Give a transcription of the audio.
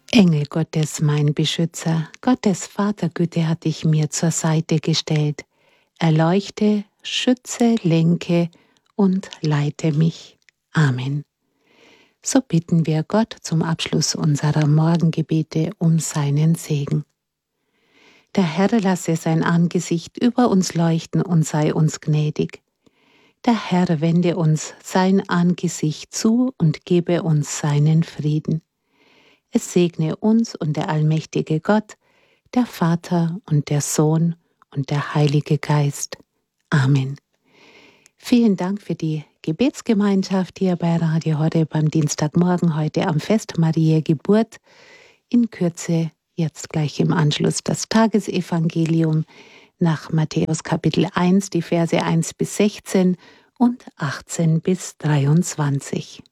Engel Gottes, mein Beschützer, Gottes Vatergüte hat dich mir zur Seite gestellt. Erleuchte, schütze, lenke und leite mich. Amen. So bitten wir Gott zum Abschluss unserer Morgengebete um seinen Segen. Der Herr lasse sein Angesicht über uns leuchten und sei uns gnädig. Der Herr wende uns sein Angesicht zu und gebe uns seinen Frieden. Es segne uns und der allmächtige Gott, der Vater und der Sohn und der Heilige Geist. Amen. Vielen Dank für die Gebetsgemeinschaft hier bei Radio Horeb am Dienstagmorgen heute am Fest Mariä Geburt. In Kürze jetzt gleich im Anschluss das Tagesevangelium nach Matthäus Kapitel 1, die Verse 1 bis 16 und 18 bis 23.